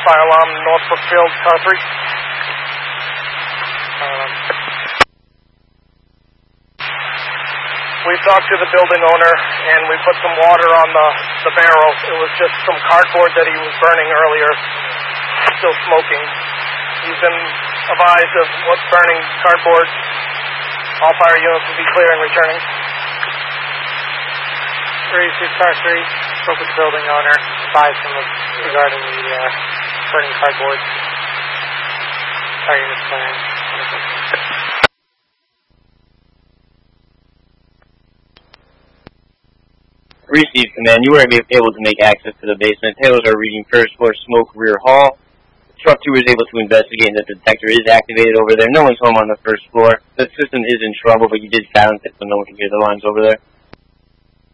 fire alarm, North Brookfield, car 3. We talked to the building owner, and we put some water on the barrel. It was just some cardboard that he was burning earlier, still smoking. He's been advised of what's burning cardboard. All fire units will be clear and returning. 36 car 3, spoke with the building owner, advised him regarding the burning cardboard. Fire units clearing. Received, command. You were able to make access to the basement. Tailors are reading first floor smoke rear hall. Truck 2 is able to investigate that the detector is activated over there. No one's home on the first floor. The system is in trouble, but you did silence it so no one can hear the lines over there.